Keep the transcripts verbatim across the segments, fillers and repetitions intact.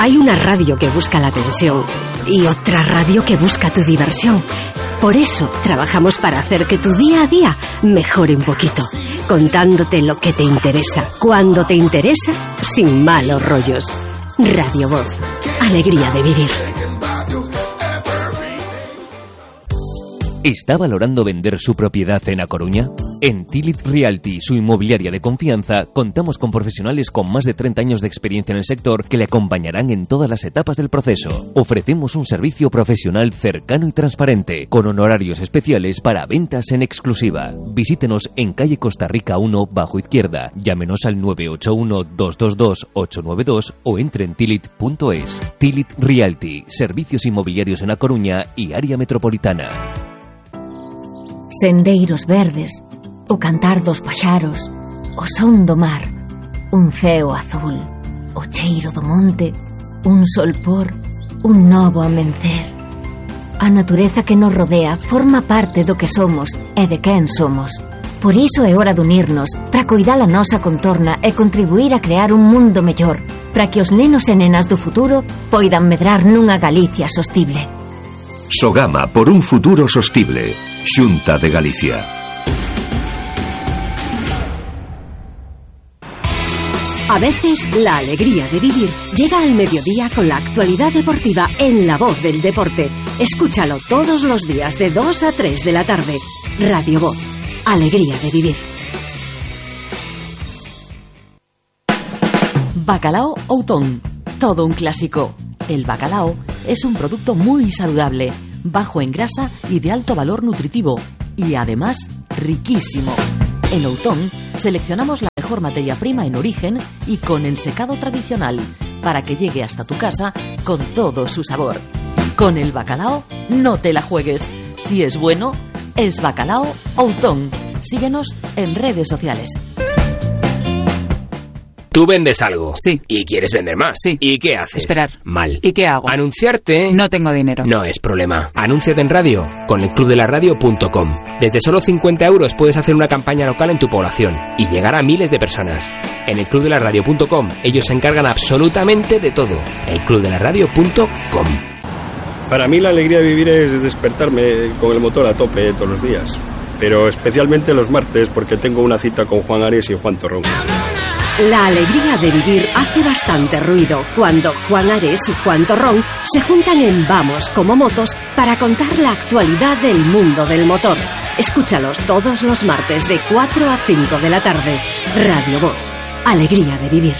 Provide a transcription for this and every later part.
Hay una radio que busca la atención y otra radio que busca tu diversión. Por eso trabajamos para hacer que tu día a día mejore un poquito, contándote lo que te interesa, cuando te interesa, sin malos rollos. Radio Voz, alegría de vivir. ¿Está valorando vender su propiedad en A Coruña? En Tilit Realty, su inmobiliaria de confianza, contamos con profesionales con más de treinta años de experiencia en el sector que le acompañarán en todas las etapas del proceso. Ofrecemos un servicio profesional cercano y transparente, con honorarios especiales para ventas en exclusiva. Visítenos en calle Costa Rica uno, bajo izquierda. Llámenos al nueve ocho uno, dos dos dos, ocho nueve dos o entre en tilit punto es. Tilit Realty, servicios inmobiliarios en A Coruña y área metropolitana. Sendeiros verdes, o cantar dos paxaros, o son do mar, un ceo azul, o cheiro do monte, un solpor, un novo amencer. A natureza que nos rodea forma parte do que somos e de quen somos. Por iso é hora de unirnos para coidar a nosa contorna e contribuir a crear un mundo mellor, para que os nenos e nenas do futuro poidan medrar nunha Galicia sostible. Sogama por un futuro sostible. Xunta de Galicia. A veces la alegría de vivir llega al mediodía con la actualidad deportiva en La Voz del Deporte. Escúchalo todos los días de dos a tres de la tarde. Radio Voz, alegría de vivir. Bacalao Outón, todo un clásico. El bacalao es un producto muy saludable, bajo en grasa y de alto valor nutritivo, y además riquísimo. En Outón seleccionamos la mejor materia prima en origen y con ensecado tradicional, para que llegue hasta tu casa con todo su sabor. Con el bacalao no te la juegues. Si es bueno, es Bacalao Outón. Síguenos en redes sociales. Tú vendes algo. Sí. Y quieres vender más. Sí. ¿Y qué haces? Esperar. Mal. ¿Y qué hago? Anunciarte. No tengo dinero. No es problema. Anúnciate en radio con el club de la radio punto com. Desde solo cincuenta euros puedes hacer una campaña local en tu población y llegar a miles de personas. En el club de la radio punto com ellos se encargan absolutamente de todo. el club de la radio punto com. Para mí la alegría de vivir es despertarme con el motor a tope todos los días. Pero especialmente los martes porque tengo una cita con Juan Ares y Juan Torrón. La alegría de vivir hace bastante ruido cuando Juan Ares y Juan Torrón se juntan en Vamos como Motos para contar la actualidad del mundo del motor. Escúchalos todos los martes de cuatro a cinco de la tarde. Radio Voz, alegría de vivir.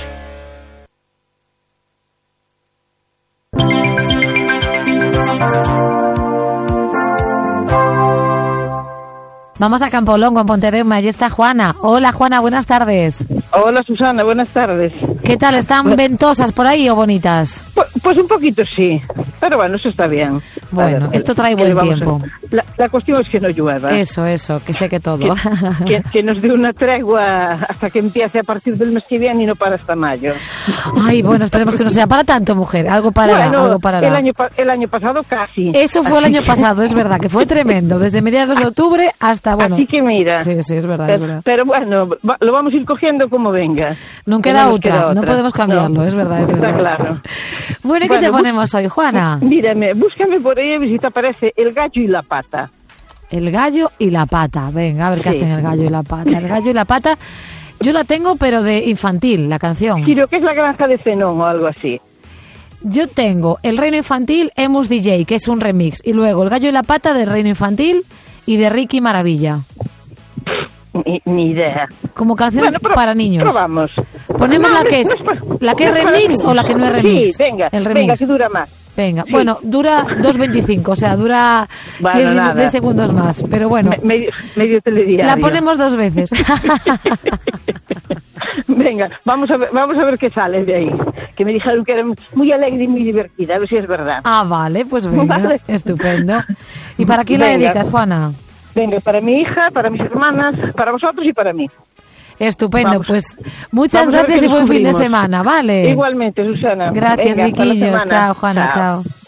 Vamos a Campolongo, en Pontevedra. Allí está Juana. Hola, Juana, buenas tardes. Hola, Susana, buenas tardes. ¿Qué tal? ¿Están bueno, ventosas por ahí o bonitas? Pues, pues un poquito sí, pero bueno, eso está bien. Bueno, ver, esto trae buen tiempo. A... La, la cuestión es que no llueva. Eso, eso, que sé que todo. Que, que, que nos dé una tregua hasta que empiece a partir del mes que viene y no para hasta mayo. Ay, bueno, esperemos que no sea para tanto, mujer. Algo parará, bueno, algo parará. El año, el año pasado casi. Eso fue el año pasado, es verdad, que fue tremendo. Desde mediados de octubre hasta, bueno... Así que mira. Sí, sí, es verdad, pero, es verdad. Pero bueno, va, lo vamos a ir cogiendo como venga. No queda, otra, queda otra, no podemos cambiarlo, no, es verdad, es verdad. Está claro. Bueno, ¿y qué bueno, te ponemos hoy, Juana? Mírame, búscame por ahí a ver si te aparece el gallo y la pata. El gallo y la pata. Venga, a ver qué sí. hacen el gallo y la pata. El gallo y la pata, yo la tengo, pero de infantil, la canción. Creo que es la granja de Zenón o algo así. Yo tengo el Reino Infantil, Emus D J, que es un remix. Y luego el gallo y la pata del Reino Infantil y de Ricky Maravilla. Ni, ni idea. Como canción bueno, pro, para niños. Probamos. Ponemos no, la que es, no, la que es remix o la que no es remix. Sí, venga, el remix. venga, que dura más. Venga, sí. Bueno, dura dos veinticinco, o sea, dura bueno, diez segundos más, pero bueno. Me, medio, medio telediario. La ponemos dos veces. Venga, vamos a ver, vamos a ver qué sale de ahí. Que me dijeron que era muy alegre y muy divertida, a ver si es verdad. Ah, vale, pues venga, vale. Estupendo. ¿Y para quién venga. la dedicas, Juana? Venga, para mi hija, para mis hermanas, para vosotros y para mí. Estupendo, vamos. Pues muchas gracias y buen fin de semana, ¿vale? Igualmente, Susana. Gracias, Viquiño. Chao, Juana, chao. chao.